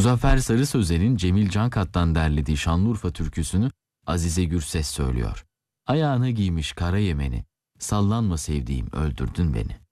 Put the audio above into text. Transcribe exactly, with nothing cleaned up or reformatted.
Muzaffer Sarı Sözen'in Cemil Cankat'tan derlediği Şanlıurfa türküsünü Azize Gürses söylüyor. Ayağına giymiş kara yemeni, sallanma sevdiğim öldürdün beni.